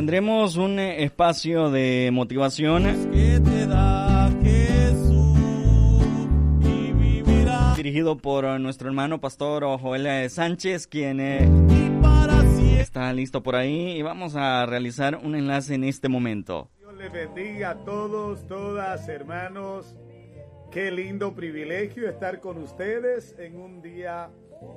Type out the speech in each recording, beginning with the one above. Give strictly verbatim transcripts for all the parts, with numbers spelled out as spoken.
tendremos un espacio de motivación que te da Jesús y vivirá. Dirigido por nuestro hermano pastor Joel Sánchez, quien eh, Y para siempre. está listo por ahí, y vamos a realizar un enlace en este momento. Dios les bendiga a todos, todas, hermanos. Qué lindo privilegio estar con ustedes en un día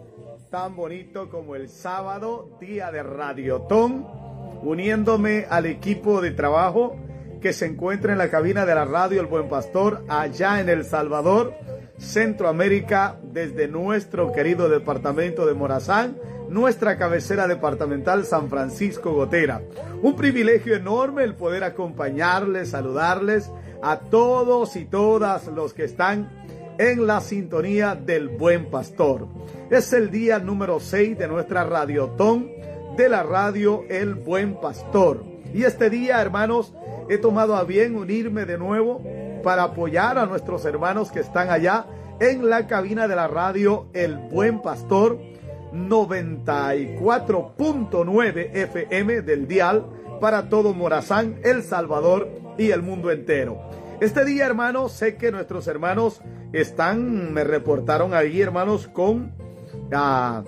tan bonito como el sábado, día de Radiotón, uniéndome al equipo de trabajo que se encuentra en la cabina de la radio El Buen Pastor, allá en El Salvador, Centroamérica, desde nuestro querido departamento de Morazán, nuestra cabecera departamental San Francisco Gotera. Un privilegio enorme el poder acompañarles, saludarles a todos y todas los que están en la sintonía del Buen Pastor. Es el día número seis de nuestra Radiotón de la radio El Buen Pastor. Y este día, hermanos, he tomado a bien unirme de nuevo para apoyar a nuestros hermanos que están allá en la cabina de la radio El Buen Pastor, noventa y cuatro punto nueve F M del dial para todo Morazán, El Salvador y el mundo entero. Este día, hermanos, sé que nuestros hermanos están, me reportaron ahí, hermanos, con uh,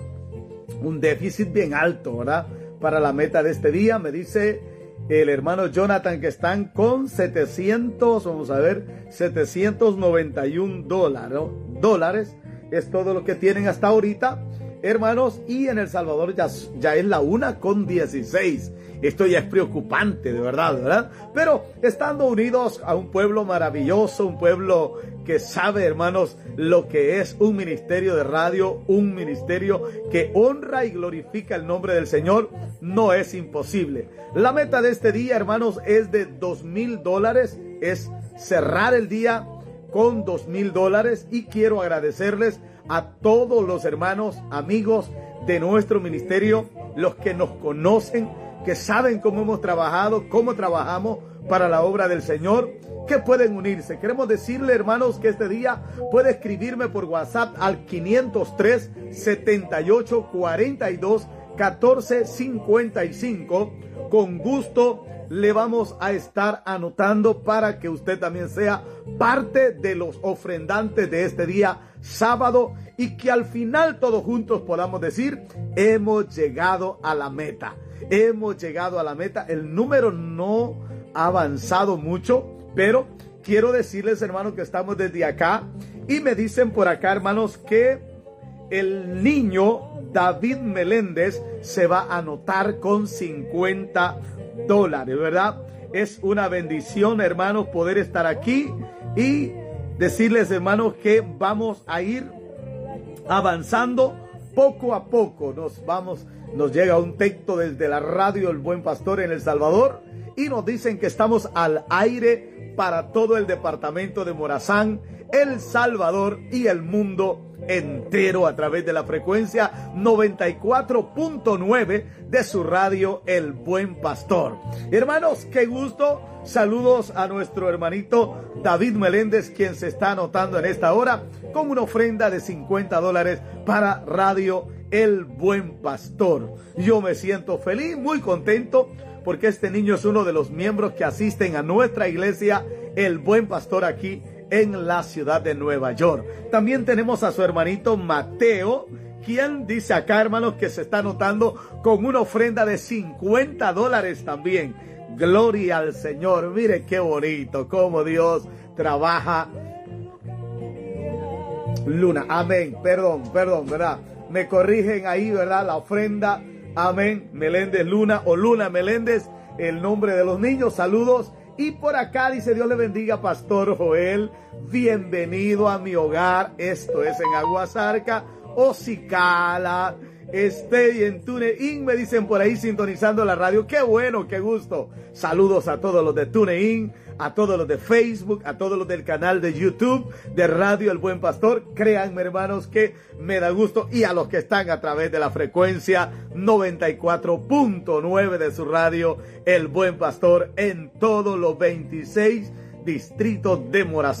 un déficit bien alto, ¿verdad? Para la meta de este día, me dice el hermano Jonathan que están con setecientos, vamos a ver, setecientos noventa y un dólares, ¿no? dólares, es todo lo que tienen hasta ahorita, hermanos, y en El Salvador ya, ya es la una con dieciséis. Esto ya es preocupante, de verdad, ¿verdad? Pero estando unidos a un pueblo maravilloso, un pueblo que sabe, hermanos, lo que es un ministerio de radio, un ministerio que honra y glorifica el nombre del Señor, no es imposible. La meta de este día, hermanos, es de dos mil dólares, es cerrar el día con dos mil dólares, y quiero agradecerles a todos los hermanos, amigos de nuestro ministerio, los que nos conocen, que saben cómo hemos trabajado, cómo trabajamos para la obra del Señor, que pueden unirse. Queremos decirle, hermanos, que este día puede escribirme por WhatsApp al quinientos tres, setenta y ocho, cuarenta y dos, catorce, cincuenta y cinco. Con gusto le vamos a estar anotando para que usted también sea parte de los ofrendantes de este día sábado, y que al final todos juntos podamos decir: hemos llegado a la meta. Hemos llegado a la meta. El número no ha avanzado mucho, pero quiero decirles, hermanos, que estamos desde acá, y me dicen por acá, hermanos, que el niño David Meléndez se va a anotar con cincuenta dólares, ¿verdad? Es una bendición, hermanos, poder estar aquí y decirles, hermanos, que vamos a ir avanzando poco a poco. Nos vamos Nos llega un texto desde la radio El Buen Pastor en El Salvador, y nos dicen que estamos al aire para todo el departamento de Morazán, El Salvador y el mundo entero a través de la frecuencia noventa y cuatro punto nueve de su radio El Buen Pastor. Hermanos, qué gusto. Saludos a nuestro hermanito David Meléndez, quien se está anotando en esta hora con una ofrenda de cincuenta dólares para radio El Buen Pastor. Yo me siento feliz, muy contento, porque este niño es uno de los miembros que asisten a nuestra iglesia El Buen Pastor aquí en la ciudad de Nueva York. También tenemos a su hermanito Mateo, quien dice acá, hermanos, que se está anotando con una ofrenda de cincuenta dólares también. Gloria al Señor. Mire qué bonito, cómo Dios trabaja. Luna, amén, perdón, perdón, ¿verdad? Me corrigen ahí, ¿verdad? La ofrenda, amén, Meléndez Luna o Luna Meléndez, el nombre de los niños. Saludos. Y por acá dice: Dios le bendiga, Pastor Joel, bienvenido a mi hogar. Esto es en Aguasarca, Ocicala, Este y en TuneIn, me dicen por ahí, sintonizando la radio. Qué bueno, qué gusto. Saludos a todos los de TuneIn, a todos los de Facebook, a todos los del canal de YouTube de Radio El Buen Pastor. Créanme, hermanos, que me da gusto. Y a los que están a través de la frecuencia noventa y cuatro punto nueve de su radio El Buen Pastor en todos los veintiséis distritos de Morazán.